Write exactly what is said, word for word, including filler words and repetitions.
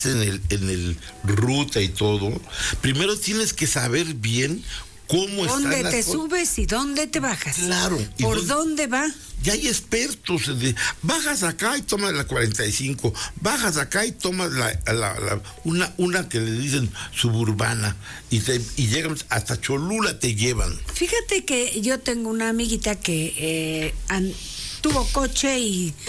en el, en el ruta y todo, primero tienes que saber bien cómo están ¿Dónde las te cosas. subes y dónde te bajas? Claro. ¿Y ¿Por dónde? dónde va? Ya hay expertos. De, bajas acá y tomas la cuarenta y cinco, bajas acá y tomas la, la, la, una, una que le dicen suburbana, y, te, y llegan hasta Cholula, te llevan. Fíjate que yo tengo una amiguita que eh, an, tuvo coche y